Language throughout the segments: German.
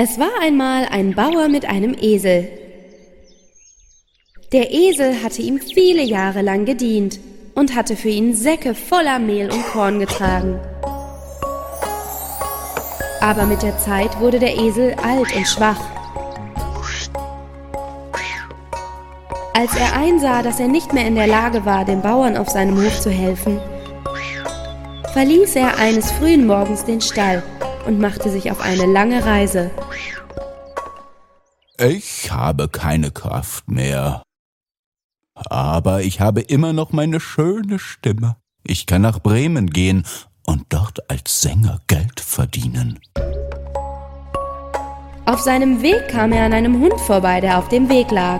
Es war einmal ein Bauer mit einem Esel. Der Esel hatte ihm viele Jahre lang gedient und hatte für ihn Säcke voller Mehl und Korn getragen. Aber mit der Zeit wurde der Esel alt und schwach. Als er einsah, dass er nicht mehr in der Lage war, dem Bauern auf seinem Hof zu helfen, verließ er eines frühen Morgens den Stall und machte sich auf eine lange Reise. Ich habe keine Kraft mehr. Aber ich habe immer noch meine schöne Stimme. Ich kann nach Bremen gehen und dort als Sänger Geld verdienen. Auf seinem Weg kam er an einem Hund vorbei, der auf dem Weg lag.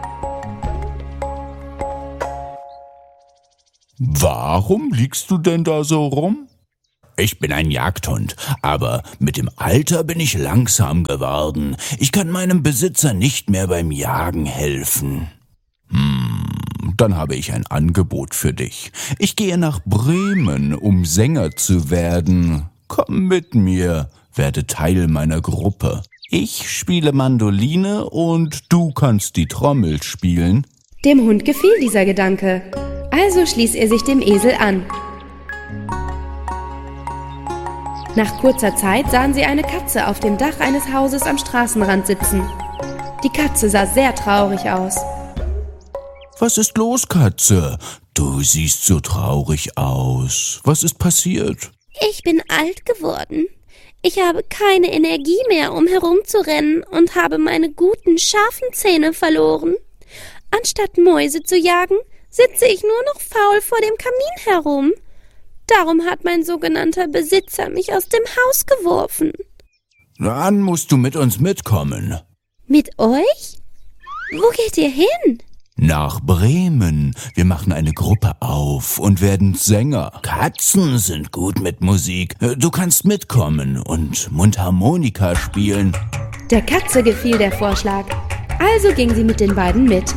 Warum liegst du denn da so rum? Ich bin ein Jagdhund, aber mit dem Alter bin ich langsam geworden. Ich kann meinem Besitzer nicht mehr beim Jagen helfen. Dann habe ich ein Angebot für dich. Ich gehe nach Bremen, um Sänger zu werden. Komm mit mir, werde Teil meiner Gruppe. Ich spiele Mandoline und du kannst die Trommel spielen. Dem Hund gefiel dieser Gedanke, also schließ er sich dem Esel an. Nach kurzer Zeit sahen sie eine Katze auf dem Dach eines Hauses am Straßenrand sitzen. Die Katze sah sehr traurig aus. Was ist los, Katze? Du siehst so traurig aus. Was ist passiert? Ich bin alt geworden. Ich habe keine Energie mehr, um herumzurennen und habe meine guten, scharfen Zähne verloren. Anstatt Mäuse zu jagen, sitze ich nur noch faul vor dem Kamin herum. Darum hat mein sogenannter Besitzer mich aus dem Haus geworfen. Dann musst du mit uns mitkommen. Mit euch? Wo geht ihr hin? Nach Bremen. Wir machen eine Gruppe auf und werden Sänger. Katzen sind gut mit Musik. Du kannst mitkommen und Mundharmonika spielen. Der Katze gefiel der Vorschlag, also ging sie mit den beiden mit.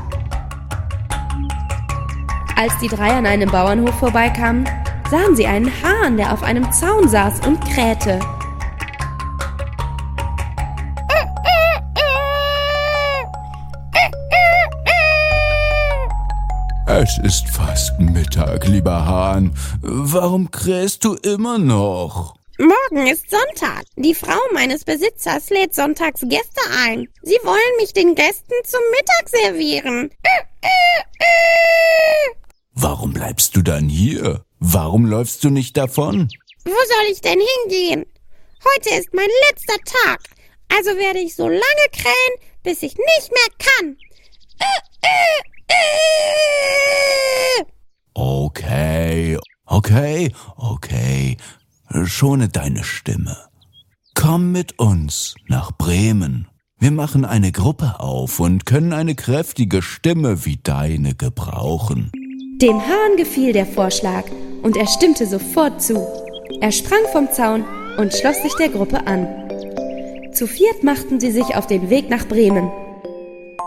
Als die drei an einem Bauernhof vorbeikamen, sahen sie einen Hahn, der auf einem Zaun saß und krähte. Es ist fast Mittag, lieber Hahn. Warum krähst du immer noch? Morgen ist Sonntag. Die Frau meines Besitzers lädt sonntags Gäste ein. Sie wollen mich den Gästen zum Mittag servieren. Warum bleibst du dann hier? Warum läufst du nicht davon? Wo soll ich denn hingehen? Heute ist mein letzter Tag. Also werde ich so lange krähen, bis ich nicht mehr kann. Okay. Schone deine Stimme. Komm mit uns nach Bremen. Wir machen eine Gruppe auf und können eine kräftige Stimme wie deine gebrauchen. Dem Hahn gefiel der Vorschlag und er stimmte sofort zu. Er sprang vom Zaun und schloss sich der Gruppe an. Zu viert machten sie sich auf den Weg nach Bremen.